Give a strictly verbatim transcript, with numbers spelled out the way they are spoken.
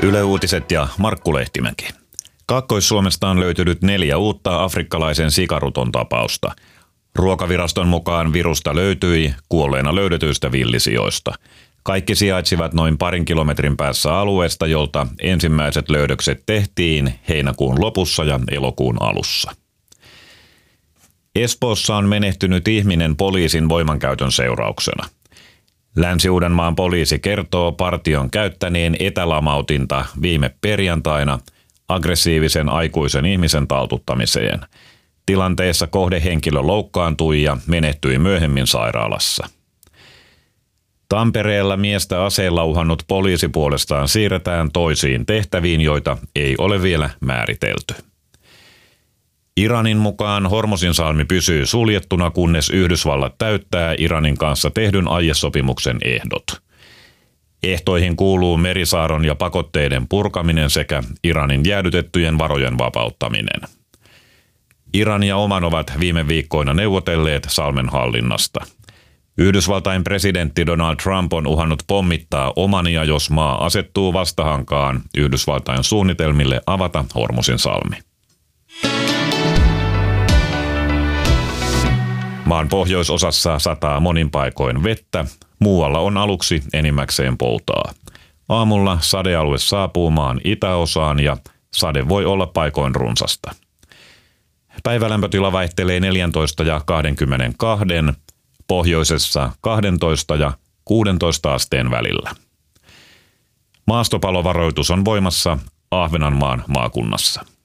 Yle Uutiset ja Markku Lehtimäki. Kaakkois-Suomesta on löytynyt neljä uutta afrikkalaisen sikaruton tapausta. Ruokaviraston mukaan virusta löytyi kuolleena löydetyistä villisijoista. Kaikki sijaitsivat noin parin kilometrin päässä alueesta, jolta ensimmäiset löydökset tehtiin heinäkuun lopussa ja elokuun alussa. Espoossa on menehtynyt ihminen poliisin voimankäytön seurauksena. Länsi-Uudenmaan poliisi kertoo partion käyttäneen etälamautinta viime perjantaina aggressiivisen aikuisen ihmisen taltuttamiseen. Tilanteessa kohdehenkilö loukkaantui ja menehtyi myöhemmin sairaalassa. Tampereella miestä aseella uhannut poliisi puolestaan siirretään toisiin tehtäviin, joita ei ole vielä määritelty. Iranin mukaan Hormozinsalmi pysyy suljettuna, kunnes Yhdysvallat täyttää Iranin kanssa tehdyn aiesopimuksen ehdot. Ehtoihin kuuluu merisaaron ja pakotteiden purkaminen sekä Iranin jäädytettyjen varojen vapauttaminen. Iran ja Oman ovat viime viikkoina neuvotelleet salmen hallinnasta. Yhdysvaltain presidentti Donald Trump on uhannut pommittaa Omania, jos maa asettuu vastahankaan Yhdysvaltain suunnitelmille avata Hormozinsalmi. Maan pohjoisosassa sataa monin paikoin vettä, muualla on aluksi enimmäkseen poutaa. Aamulla sadealue saapuu maan itäosaan ja sade voi olla paikoin runsasta. Päivälämpötila vaihtelee neljätoista ja kaksikymmentäkaksi, pohjoisessa kaksitoista ja kuusitoista asteen välillä. Maastopalovaroitus on voimassa Ahvenanmaan maakunnassa.